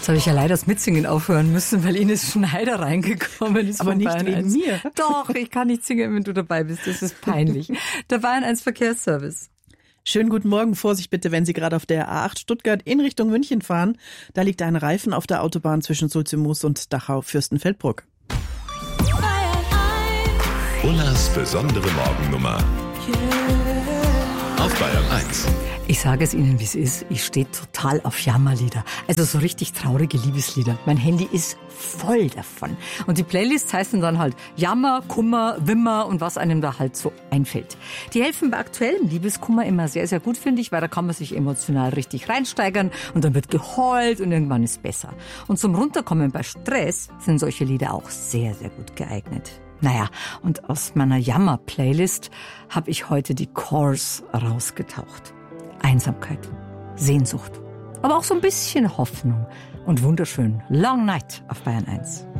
Jetzt habe ich ja leider das Mitsingen aufhören müssen, weil Ines Schneider reingekommen ist. Aber nicht Bayern wegen 1. mir. Doch, ich kann nicht singen, wenn du dabei bist. Das ist peinlich. Der Bayern 1 Verkehrsservice. Schönen guten Morgen. Vorsicht bitte, wenn Sie gerade auf der A8 Stuttgart in Richtung München fahren. Da liegt ein Reifen auf der Autobahn zwischen Sulzimoos und Dachau-Fürstenfeldbruck. Ullas besondere Morgennummer. Auf Bayern 1. Ich sage es Ihnen, wie es ist. Ich stehe total auf Jammerlieder. Also so richtig traurige Liebeslieder. Mein Handy ist voll davon. Und die Playlists heißen dann halt Jammer, Kummer, Wimmer und was einem da halt so einfällt. Die helfen bei aktuellem Liebeskummer immer sehr, sehr gut, finde ich, weil da kann man sich emotional richtig reinsteigern und dann wird geheult und irgendwann ist besser. Und zum Runterkommen bei Stress sind solche Lieder auch sehr, sehr gut geeignet. Naja, und aus meiner Jammer-Playlist habe ich heute die Cores rausgetaucht. Einsamkeit, Sehnsucht, aber auch so ein bisschen Hoffnung und wunderschön Long Night auf Bayern 1.